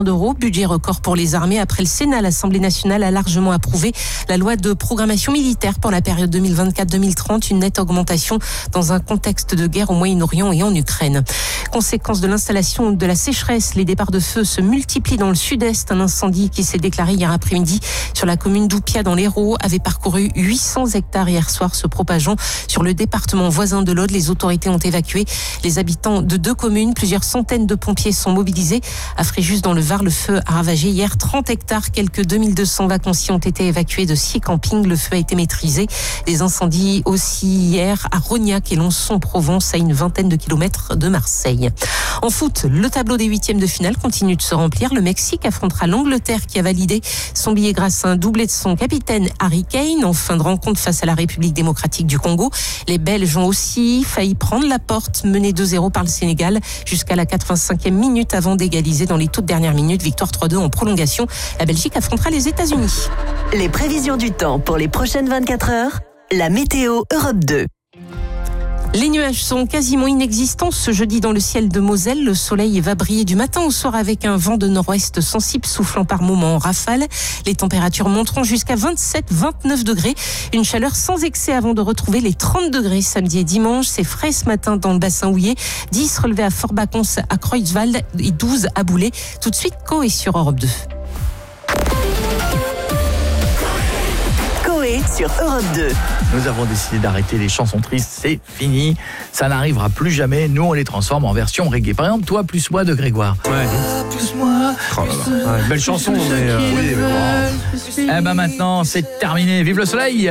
d'euros, budget record pour les armées. Après le Sénat, l'Assemblée nationale a largement approuvé la loi de programmation militaire pour la période 2024-2030, une nette augmentation dans un contexte de guerre au Moyen-Orient et en Ukraine. Conséquence de l'installation de la sécheresse, les départs de feu se multiplient dans le sud-est. Un incendie qui s'est déclaré hier après-midi sur la commune d'Oupia dans l'Hérault avait parcouru 800 hectares hier soir, se propageant sur le département voisin de l'Aude. Les autorités ont évacué les habitants de 2 communes. Plusieurs centaines de pompiers sont mobilisés. À Fréjus, dans le Var, le feu a ravagé hier 30 hectares. Quelques 2200 vacanciers ont été évacués de 6 campings. Le feu a été maîtrisé. Des incendies aussi hier à Rognac et Lançon-Provence, à une vingtaine de kilomètres de Marseille. En foot, le tableau des 8e de finale continue de se remplir. Le Mexique affrontera l'Angleterre qui a validé son billet grâce à un doublé de son capitaine Harry Kane en fin de rencontre face à la République démocratique du Congo. Les Belges ont aussi failli prendre la porte, menés 2-0 par le Sénégal jusqu'à la 85e minute avant d'égaliser dans les toutes dernières minutes. Victoire 3-2 en prolongation. La Belgique affrontera les États-Unis. Les prévisions du temps pour les prochaines 24 heures. La météo Europe 2. Les nuages sont quasiment inexistants ce jeudi dans le ciel de Moselle. Le soleil va briller du matin au soir avec un vent de nord-ouest sensible soufflant par moments en rafale. Les températures monteront jusqu'à 27-29 degrés. Une chaleur sans excès avant de retrouver les 30 degrés samedi et dimanche. C'est frais ce matin dans le bassin houillé. 10 relevés à Fort-Bacons, à Creutzwald et 12 à Boulay. Tout de suite, Coé sur Europe 2. Sur Europe 2. Nous avons décidé d'arrêter les chansons tristes, c'est fini, ça n'arrivera plus jamais, nous on les transforme en version reggae. Par exemple, Toi plus moi de Grégoire. Ouais. Plus moi. Oh là là. Ouais, belle chanson, mais oui, mais bon. Eh ben maintenant, c'est terminé, vive le soleil.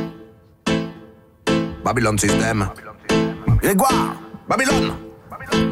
Babylone System. Grégoire, Babylone.